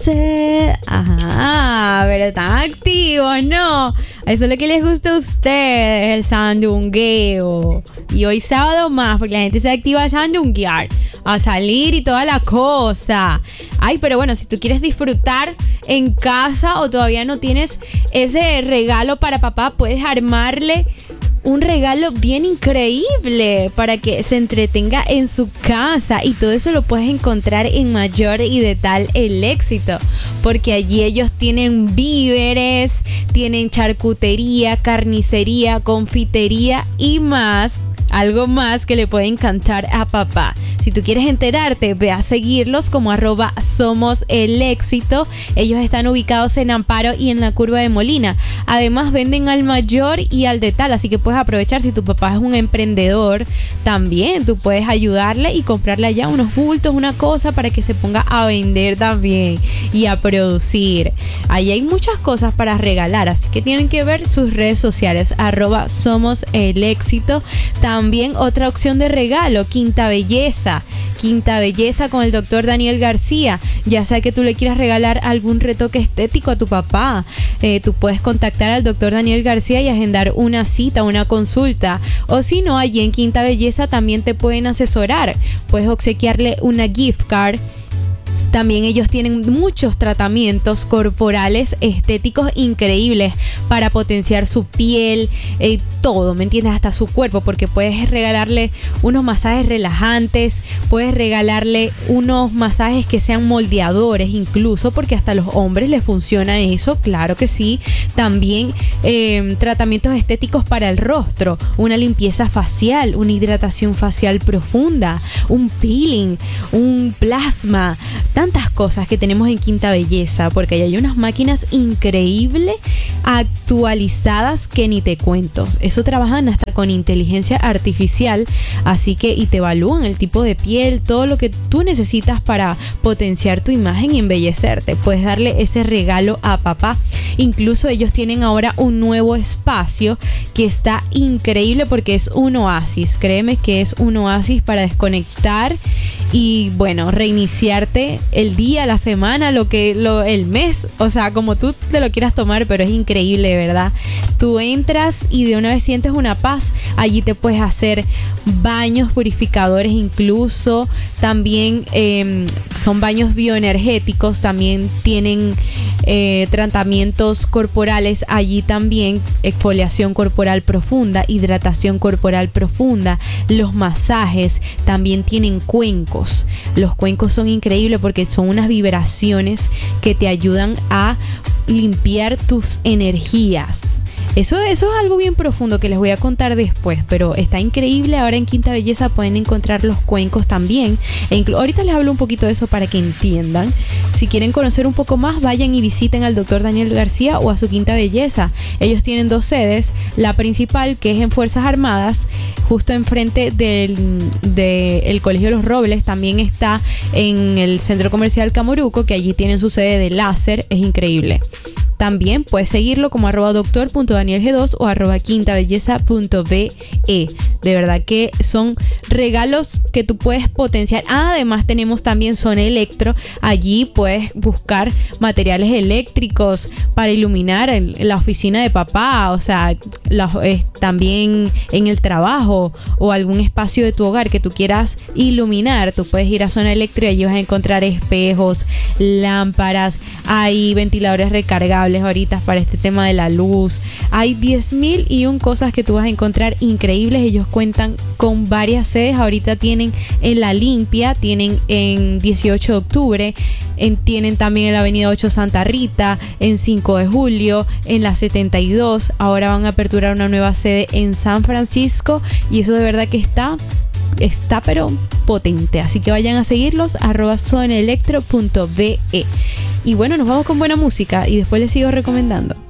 sé. Ajá, pero están activos, ¿no? Eso es lo que les gusta a ustedes, el sandungueo. Y hoy sábado más, porque la gente se activa a sandunguear, a salir y toda la cosa. Ay, pero bueno, si tú quieres disfrutar en casa o todavía no tienes ese regalo para papá, puedes armarle un regalo bien increíble para que se entretenga en su casa, y todo eso lo puedes encontrar en Mayor y Detal El Éxito, porque allí ellos tienen víveres, tienen charcutería, carnicería, confitería y más. Algo más que le puede encantar a papá. Si tú quieres enterarte, ve a seguirlos como @SomosElÉxito. Ellos están ubicados en Amparo y en la Curva de Molina. Además venden al Mayor y al Detal, así que puedes aprovechar. Si tu papá es un emprendedor, también tú puedes ayudarle y comprarle allá unos bultos, una cosa para que se ponga a vender también y a producir. Ahí hay muchas cosas para regalar, así que tienen que ver sus redes sociales, @SomosElÉxito. También otra opción de regalo, Quinta Belleza. Quinta Belleza con el doctor Daniel García. Ya sea que tú le quieras regalar algún retoque estético a tu papá, tú puedes contactar al doctor Daniel García y agendar una cita, una consulta. O si no, allí en Quinta Belleza también te pueden asesorar. Puedes obsequiarle una gift card. También ellos tienen muchos tratamientos corporales estéticos increíbles para potenciar su piel, todo, ¿me entiendes? Hasta su cuerpo, porque puedes regalarle unos masajes relajantes, puedes regalarle unos masajes que sean moldeadores incluso, porque hasta a los hombres les funciona eso, claro que sí. También tratamientos estéticos para el rostro, una limpieza facial, una hidratación facial profunda, un peeling, un plasma, tantas cosas que tenemos en Quinta Belleza, porque ahí hay unas máquinas increíbles actualizadas que ni te cuento. Eso trabajan hasta con inteligencia artificial, así que y te evalúan el tipo de piel, todo lo que tú necesitas para potenciar tu imagen y embellecerte. Puedes darle ese regalo a papá. Incluso ellos tienen ahora un nuevo espacio que está increíble porque es un oasis. Créeme que es un oasis para desconectar y bueno, reiniciarte el día, la semana, el mes, o sea, como tú te lo quieras tomar, pero es increíble, de verdad. Tú entras y de una vez sientes una paz. Allí te puedes hacer baños purificadores incluso. También son baños bioenergéticos. También tienen tratamientos corporales. Allí también exfoliación corporal profunda, hidratación corporal profunda, los masajes. También tienen cuencos. Los cuencos son increíbles porque son unas vibraciones que te ayudan a limpiar tus energías. Eso es algo bien profundo que les voy a contar después, pero está increíble. Ahora en Quinta Belleza pueden encontrar los cuencos también. Ahorita les hablo un poquito de eso para que entiendan. Si quieren conocer un poco más, vayan y visiten al doctor Daniel García o a su Quinta Belleza. Ellos tienen 2 sedes. La principal, que es en Fuerzas Armadas, justo enfrente del Colegio Los Robles. También está en el Centro Comercial Camoruco, que allí tienen su sede de láser. Es increíble. También puedes seguirlo como @doctor.danielg2 o @quintabelleza.be. De verdad que son regalos que tú puedes potenciar. Además tenemos también Zona Electro. Allí puedes buscar materiales eléctricos para iluminar la oficina de papá, o sea, también en el trabajo o algún espacio de tu hogar que tú quieras iluminar. Tú puedes ir a Zona Electro y allí vas a encontrar espejos, lámparas, hay ventiladores recargables ahorita para este tema de la luz. Hay 10,001 cosas que tú vas a encontrar increíbles. Ellos cuentan con varias sedes. Ahorita tienen en La Limpia, tienen en 18 de octubre, tienen también en la avenida 8 Santa Rita, en 5 de julio, en la 72. Ahora van a aperturar una nueva sede en San Francisco y eso de verdad que está pero potente, así que vayan a seguirlos @zoneelectro.be. Y bueno, nos vamos con buena música y después les sigo recomendando.